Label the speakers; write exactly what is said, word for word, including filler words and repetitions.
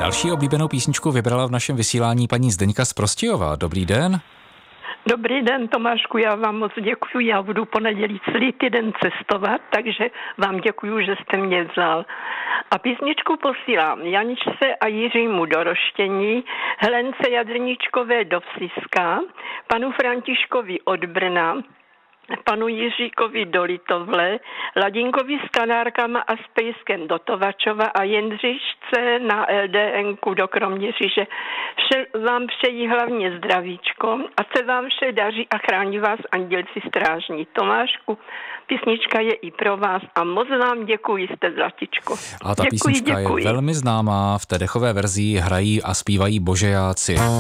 Speaker 1: Další oblíbenou písničku vybrala v našem vysílání paní Zdeňka z Prostějova. Dobrý den.
Speaker 2: Dobrý den, Tomášku, já vám moc děkuji. Já budu po neděli celý týden cestovat, takže vám děkuji, že jste mě vzal. A písničku posílám Janičce a Jiřímu do Roštění, Helence Jadrničkové do Vsiska, panu Františkovi od Brna, panu Jiříkovi do Litovle, Ladinkovi s Kanárkama a s Pejskem do Tovačova a Jindřišce na el dé enku do Kroměříže. Vše vám přeji hlavně zdravíčko a se vám vše daří a chrání vás andělci strážní. Tomášku, písnička je i pro vás a moc vám děkuji, jste zlatičko.
Speaker 1: A ta
Speaker 2: děkuji,
Speaker 1: písnička
Speaker 2: děkuji.
Speaker 1: je velmi známá, v té dechové verzi hrají a zpívají Božejáci.